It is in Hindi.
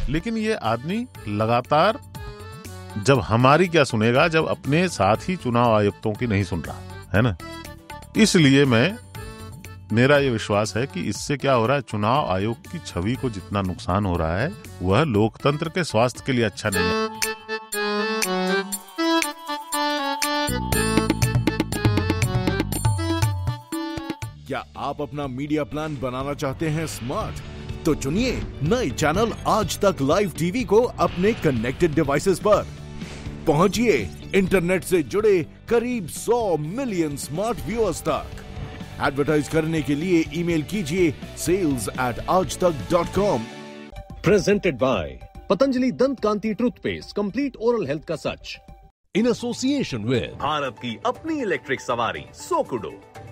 लेकिन ये आदमी लगातार जब हमारी क्या सुनेगा, जब अपने साथ ही चुनाव आयुक्तों की नहीं सुन रहा है ना। इसलिए मेरा ये विश्वास है कि इससे क्या हो रहा है, चुनाव आयोग की छवि को जितना नुकसान हो रहा है वह लोकतंत्र के स्वास्थ्य के लिए अच्छा नहीं है। क्या आप अपना मीडिया प्लान बनाना चाहते हैं स्मार्ट? तो चुनिए नए चैनल आज तक लाइव टीवी को अपने कनेक्टेड डिवाइसेस पर। पहुंचिए इंटरनेट से जुड़े करीब 100 मिलियन स्मार्ट व्यूअर्स तक। एडवर्टाइज करने के लिए ईमेल कीजिए sales@aajtak.com। प्रेजेंटेड बाय पतंजलि दंत कांति टूथपेस्ट, कंप्लीट ओरल हेल्थ का सच, इन एसोसिएशन विद भारत की अपनी इलेक्ट्रिक सवारी सोकुडो।